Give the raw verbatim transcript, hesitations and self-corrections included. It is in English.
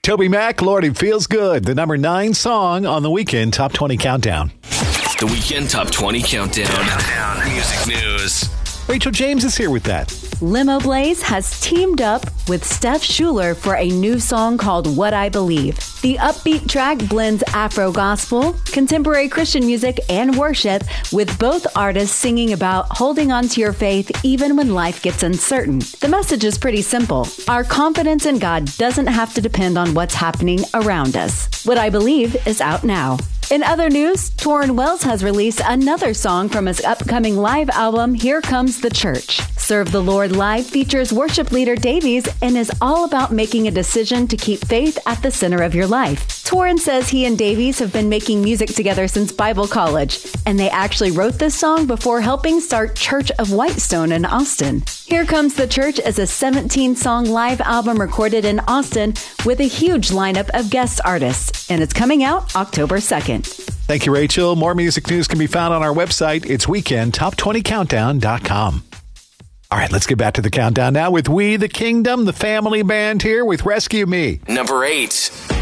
Toby Mac, Lord, it feels good. The number nine song on the Weekend Top twenty Countdown. The Weekend Top twenty Countdown. Countdown. Music news. Rachel James is here with that. Limo Blaze has teamed up with Steph Schuler for a new song called What I Believe. The upbeat track blends Afro gospel, contemporary Christian music, and worship, with both artists singing about holding on to your faith even when life gets uncertain. The message is pretty simple. Our confidence in God doesn't have to depend on what's happening around us. What I Believe is out now. In other news, Torrin Wells has released another song from his upcoming live album, Here Comes the Church. Serve the Lord Live features worship leader Davies and is all about making a decision to keep faith at the center of your life. Torrin says he and Davies have been making music together since Bible college, and they actually wrote this song before helping start Church of Whitestone in Austin. Here Comes the Church is a seventeen-song live album recorded in Austin with a huge lineup of guest artists, and it's coming out October second. Thank you, Rachel. More music news can be found on our website. It's weekend top twenty countdown dot com. All right, let's get back to the countdown now with We the Kingdom, the family band here with Rescue Me. Number eight.